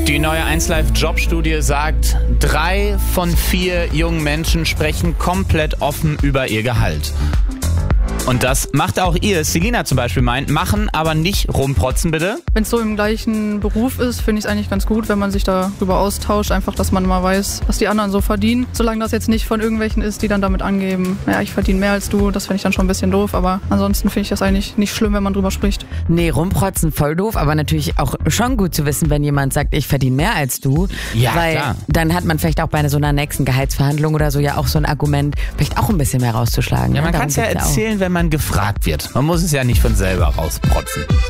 Die neue 1Live-Jobstudie sagt, 3 von 4 jungen Menschen sprechen komplett offen über ihr Gehalt. Und das macht auch ihr, Selina zum Beispiel meint, machen, aber nicht rumprotzen bitte. Wenn es so im gleichen Beruf ist, finde ich es eigentlich ganz gut, wenn man sich darüber austauscht. Einfach, dass man mal weiß, was die anderen so verdienen. Solange das jetzt nicht von irgendwelchen ist, die dann damit angeben, naja, ich verdiene mehr als du, das finde ich dann schon ein bisschen doof. Aber ansonsten finde ich das eigentlich nicht schlimm, wenn man drüber spricht. Nee, rumprotzen voll doof, aber natürlich auch schon gut zu wissen, wenn jemand sagt, ich verdiene mehr als du. Ja, weil klar. Dann hat man vielleicht auch bei so einer nächsten Gehaltsverhandlung oder so ja auch so ein Argument, vielleicht auch ein bisschen mehr rauszuschlagen. Ja, man Darum kann es ja geht's erzählen, wenn man gefragt wird. Man muss es ja nicht von selber rausprotzen. So.